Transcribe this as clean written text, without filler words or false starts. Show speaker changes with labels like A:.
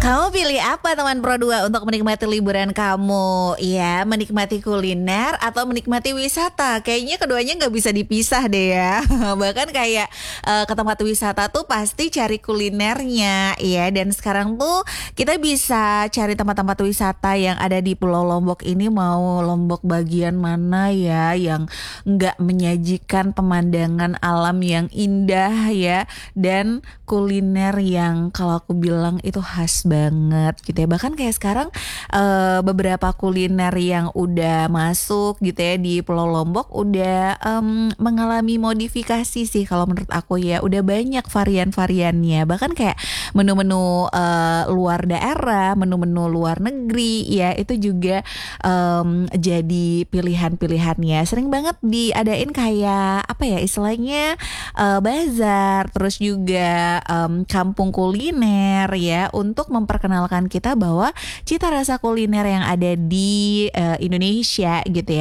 A: Kamu pilih apa teman Pro 2 untuk menikmati liburan kamu? Ya, menikmati kuliner atau menikmati wisata? Kayaknya keduanya nggak bisa dipisah deh ya. Bahkan kayak ke tempat wisata tuh pasti cari kulinernya ya. Dan sekarang tuh kita bisa cari tempat-tempat wisata yang ada di Pulau Lombok ini, mau Lombok bagian mana ya yang nggak menyajikan pemandangan alam yang indah ya, dan kuliner yang kalau aku bilang itu khas banget gitu ya. Bahkan kayak sekarang beberapa kuliner yang udah masuk gitu ya di Pulau Lombok udah mengalami modifikasi sih kalau menurut aku ya. Udah banyak varian-variannya. Bahkan kayak menu-menu luar daerah, menu-menu luar negeri ya, itu juga jadi pilihan-pilihannya. Sering banget diadain kayak apa ya istilahnya, bazar, terus juga kampung kuliner ya, untuk memperkenalkan kita bahwa cita rasa kuliner yang ada di Indonesia gitu ya